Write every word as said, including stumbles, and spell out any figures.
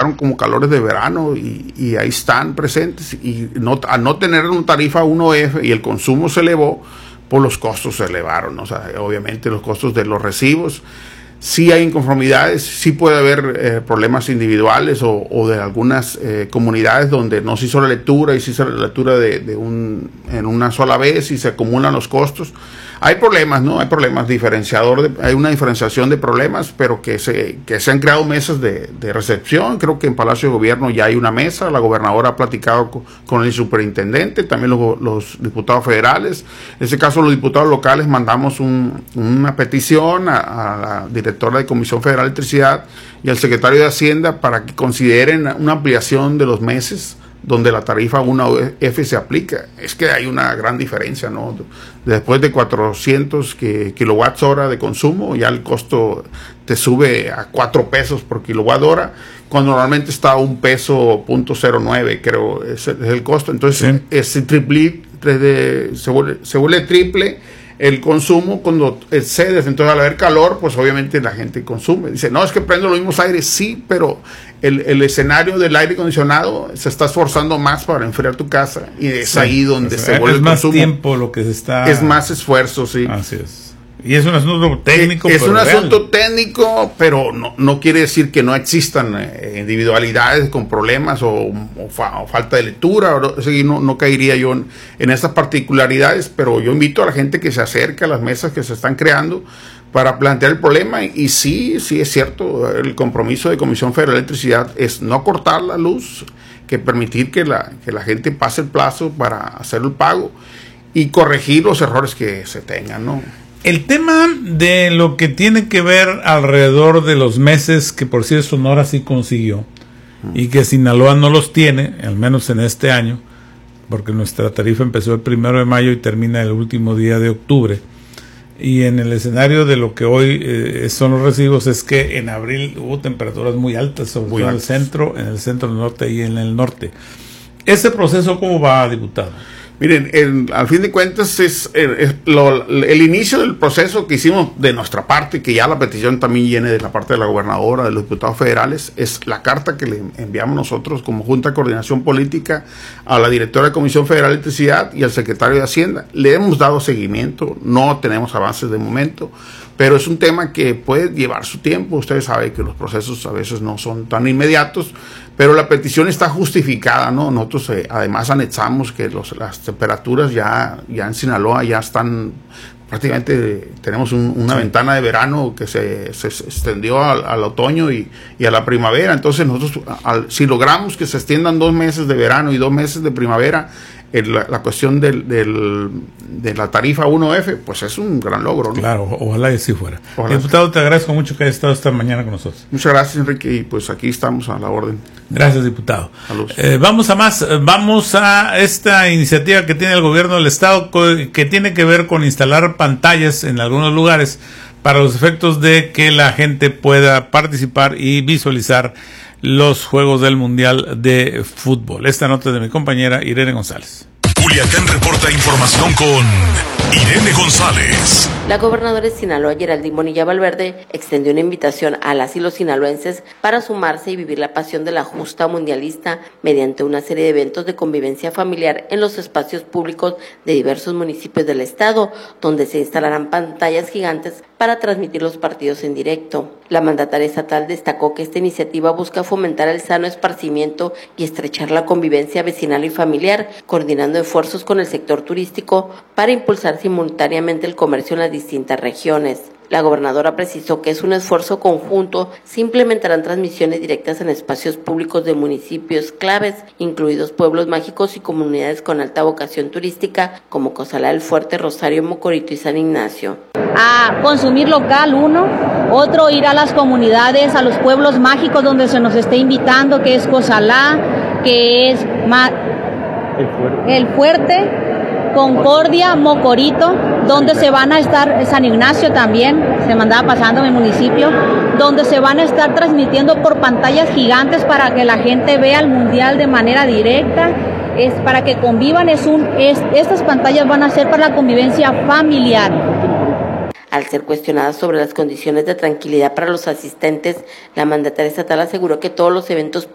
clasificaron como calores de verano y, y ahí están presentes. Y no, al no tener una tarifa uno F y el consumo se elevó, pues los costos se elevaron, ¿no? O sea, obviamente los costos de los recibos. Sí hay inconformidades, sí puede haber eh, problemas individuales o, o de algunas eh, comunidades donde no se hizo la lectura y se hizo la lectura de, de un, en una sola vez y se acumulan los costos. Hay problemas, ¿no? Hay problemas, diferenciador de, hay una diferenciación de problemas, pero que se, que se han creado mesas de, de recepción. Creo que en Palacio de Gobierno ya hay una mesa, la gobernadora ha platicado con, con el superintendente, también los, los diputados federales. En este caso, los diputados locales mandamos un, una petición a, a la directora de Comisión Federal de Electricidad y al secretario de Hacienda para que consideren una ampliación de los meses donde la tarifa uno F se aplica. Es que hay una gran diferencia, ¿no? Después de cuatrocientos kilowatts hora de consumo, ya el costo te sube a cuatro pesos por kilowatt hora, cuando normalmente está a un peso punto cero nueve, creo, es el, es el costo. Entonces, sí. es triple, se vuelve, se vuelve triple el consumo cuando excedes. Entonces, al haber calor, pues obviamente la gente consume. Dice, no, es que prendo los mismos aires, sí, pero el, el escenario del aire acondicionado se está esforzando más para enfriar tu casa y es sí, ahí donde o sea, se vuelve es más consumo. Tiempo lo que se está... Es más esfuerzo, sí. Así es. Y es un asunto técnico. Es pero un real. asunto técnico, pero no, no quiere decir que no existan eh, individualidades con problemas o, o, fa, o falta de lectura. O, o sea, no, no caería yo en, en estas particularidades, pero yo invito a la gente que se acerque a las mesas que se están creando para plantear el problema. Y, y sí, sí es cierto, el compromiso de Comisión Federal de Electricidad es no cortar la luz, que permitir que la, que la gente pase el plazo para hacer el pago y corregir los errores que se tengan, ¿no? El tema de lo que tiene que ver alrededor de los meses, que por cierto Sonora sí consiguió, y que Sinaloa no los tiene, al menos en este año, porque nuestra tarifa empezó el primero de mayo y termina el último día de octubre. Y en el escenario de lo que hoy eh, son los recibos es que en abril hubo temperaturas muy altas, sobre todo en el centro, en el centro del norte y en el norte. ¿Ese proceso cómo va, diputado? Miren, el, al fin de cuentas es, es lo, el inicio del proceso que hicimos de nuestra parte, que ya la petición también viene de la parte de la gobernadora, de los diputados federales, es la carta que le enviamos nosotros como Junta de Coordinación Política a la directora de Comisión Federal de Electricidad y al secretario de Hacienda. Le hemos dado seguimiento, no tenemos avances de momento, pero es un tema que puede llevar su tiempo. Ustedes saben que los procesos a veces no son tan inmediatos, pero la petición está justificada, ¿no? Nosotros eh, además anexamos que los, las temperaturas ya, ya en Sinaloa ya están, prácticamente tenemos un, una sí. ventana de verano que se, se extendió al, al otoño y, y a la primavera. Entonces nosotros, al, si logramos que se extiendan dos meses de verano y dos meses de primavera, el, la, la cuestión del, del, de la tarifa uno F, pues es un gran logro, ¿no? Claro, ojalá que sí fuera. Ojalá. Diputado, te agradezco mucho que hayas estado esta mañana con nosotros. Muchas gracias, Enrique, y pues aquí estamos a la orden. Gracias, diputado. Eh, vamos a más, vamos a esta iniciativa que tiene el gobierno del estado, que tiene que ver con instalar pantallas en algunos lugares para los efectos de que la gente pueda participar y visualizar los juegos del Mundial de Fútbol. Esta nota es de mi compañera Irene González. Culiacán reporta información con Irene González. La gobernadora de Sinaloa, Geraldine Bonilla Valverde, extendió una invitación a las y los sinaloenses para sumarse y vivir la pasión de la justa mundialista mediante una serie de eventos de convivencia familiar en los espacios públicos de diversos municipios del estado, donde se instalarán pantallas gigantes para transmitir los partidos en directo. La mandataria estatal destacó que esta iniciativa busca fomentar el sano esparcimiento y estrechar la convivencia vecinal y familiar, coordinando esfuerzos con el sector turístico para impulsar simultáneamente el comercio en las distintas regiones. La gobernadora precisó que es un esfuerzo conjunto, se implementarán transmisiones directas en espacios públicos de municipios claves, incluidos pueblos mágicos y comunidades con alta vocación turística, como Cozalá del Fuerte, Rosario, Mocorito y San Ignacio. A consumir local, uno, otro ir a las comunidades, a los pueblos mágicos donde se nos esté invitando, que es Cozalá, que es Ma- El Fuerte, El Fuerte Concordia, Mocorito, donde se van a estar, San Ignacio también, se me andaba pasando en mi municipio, donde se van a estar transmitiendo por pantallas gigantes para que la gente vea el mundial de manera directa, es para que convivan, es un, es, estas pantallas van a ser para la convivencia familiar. Al ser cuestionada sobre las condiciones de tranquilidad para los asistentes, la mandataria estatal aseguró que todos los eventos